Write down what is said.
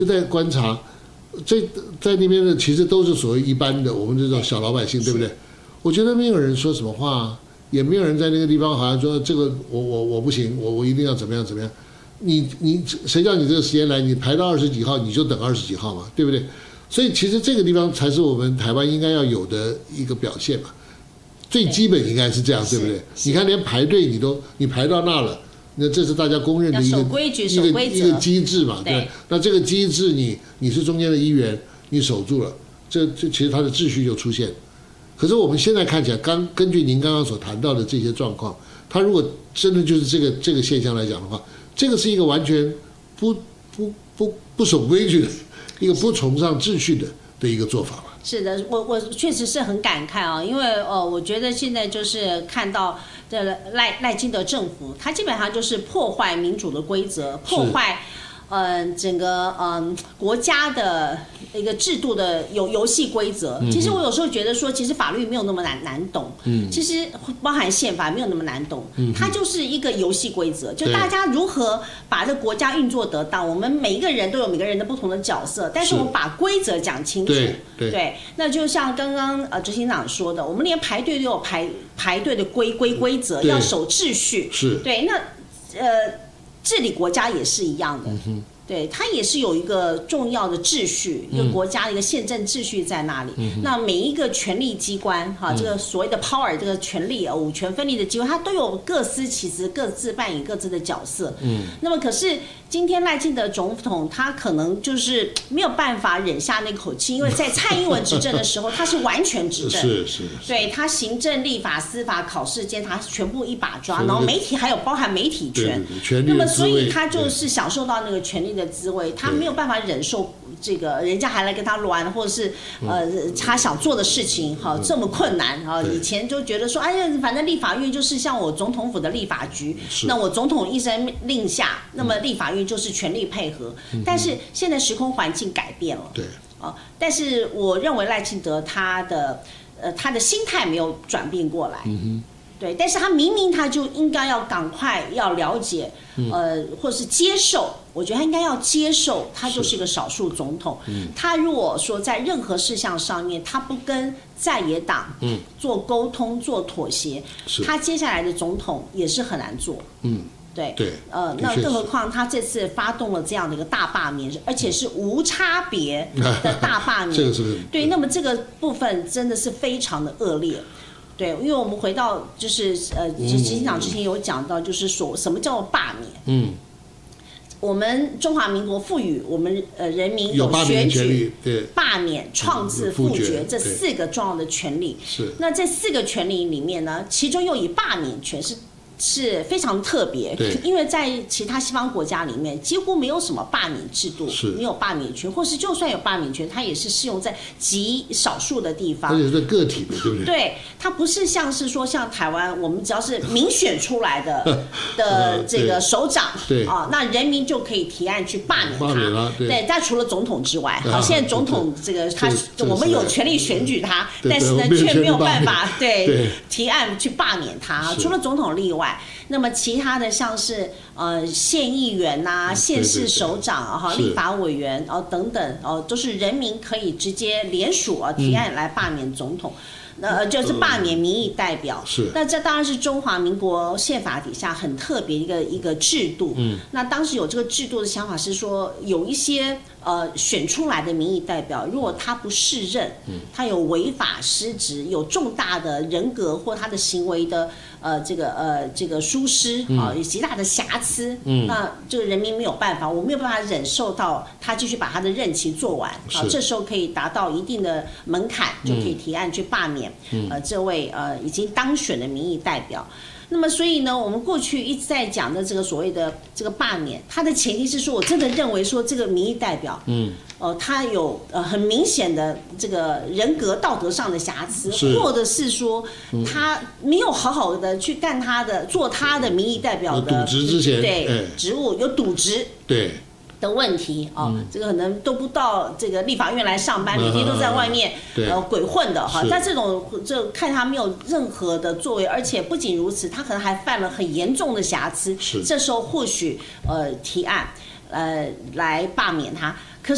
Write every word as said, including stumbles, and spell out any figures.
就在观察，这在那边的其实都是所谓一般的我们这种小老百姓，对不对？我觉得没有人说什么话，也没有人在那个地方好像说这个我我我不行，我我一定要怎么样怎么样。你你谁叫你这个时间来？你排到二十几号，你就等二十几号嘛，对不对？所以其实这个地方才是我们台湾应该要有的一个表现嘛，最基本应该是这样，对不对？你看连排队你都你排到那了。那这是大家公认的一个一个一个机制嘛，对。那这个机制你你是中间的一员，你守住了，这这其实它的秩序就出现。可是我们现在看起来，刚根据您刚刚所谈到的这些状况，它如果真的就是这个这个现象来讲的话，这个是一个完全不不不不守规矩的一个不崇尚秩序的的一个做法吧。 是的，我我确实是很感慨啊，因为呃，我觉得现在就是看到这赖赖清德政府，他基本上就是破坏民主的规则，破坏呃整个嗯、呃、国家的一个制度的游游戏规则。嗯、其实我有时候觉得说，其实法律没有那么难难懂，嗯，其实包含宪法没有那么难懂，嗯，它就是一个游戏规则，就大家如何把这个国家运作得当。我们每一个人都有每个人的不同的角色，但是我们把规则讲清楚， 对 对, 对，那就像刚刚呃执行长说的，我们连排队都有排排队的规规规则，要守秩序， 是， 对，那呃治理国家也是一样的。嗯对，它也是有一个重要的秩序，一个国家的一个宪政秩序在那里。嗯、那每一个权力机关，哈，这个所谓的 power， 这个权力呃五权分立的机关，它都有各司其职，各自扮演各自的角色。嗯，那么可是今天赖清德总统他可能就是没有办法忍下那口气，因为在蔡英文执政的时候，他是完全执政， 是是， 对他行政、立法、司法、考试、监察全部一把抓，然后媒体还有包含媒体权， 对对对， 那么所以他就是享受到那个权力的滋味，他没有办法忍受这个人家还来跟他乱，或者是呃他想做的事情哈这么困难哈。以前就觉得说，哎呀，反正立法院就是像我总统府的立法局，那我总统一声令下，那么立法院就是全力配合。但是现在时空环境改变了， 对啊，但是我认为赖清德他的呃他的心态没有转变过来。嗯哼。对，但是他明明他就应该要赶快要了解，呃，或者是接受，我觉得他应该要接受，他就是一个少数总统。嗯、他如果说在任何事项上面，他不跟在野党做沟通、做妥协，他接下来的总统也是很难做。嗯。对， 对， 呃，那更何况他这次发动了这样的一个大罢免，而且是无差别的大罢免， 这个是对，那么这个部分真的是非常的恶劣。对，因为我们回到就是呃，执行长之前有讲到，就是说什么叫做罢免？嗯，我们中华民国赋予我们呃人民有选举、罢免、创制、复决这四个重要的权利。 是， 那这四个权利里面呢，其中又以罢免权是。是非常特别，因为在其他西方国家里面几乎没有什么罢免制度，没有罢免权，或是就算有罢免权，它也是适用在极少数的地方， 而且是个体的，对不对？ 对，它不是像是说像台湾，我们只要是民选出来的的这个首长， 对啊，那人民就可以提案去罢免他， 对，但除了总统之外，好，现在总统这个他我们有权利选举他，但是呢却没有办法对提案去罢免他，除了总统例外。那么其他的像是呃县议员呐、啊、县市首长啊、哈立法委员哦、呃、等等哦，都是人民可以直接联署啊提案来罢免总统。呃，就是罢免民意代表， 是。 那这当然是中华民国宪法底下很特别一个一个制度。嗯。那当时有这个制度的想法是说，有一些呃选出来的民意代表，如果他不适任，嗯，他有违法失职，有重大的人格或他的行为的呃这个呃这个疏失啊，有极大的瑕疵，嗯，那这个人民没有办法，我没有办法忍受到他继续把他的任期做完，啊，这时候可以达到一定的门槛，就可以提案去罢免。呃，这位呃已经当选的民意代表，那么所以呢，我们过去一直在讲的这个所谓的这个罢免，它的前提是说我真的认为说这个民意代表，嗯，呃，他有呃很明显的这个人格道德上的瑕疵，或者是说他没有好好的去干他的做他的民意代表的渎职之前对、哎、职务有渎职， 对。 的问题啊、哦嗯，这个可能都不到这个立法院来上班，嗯、每天都在外面、嗯、呃鬼混的哈。但这种就看他没有任何的作为，而且不仅如此，他可能还犯了很严重的瑕疵。这时候或许呃提案呃来罢免他。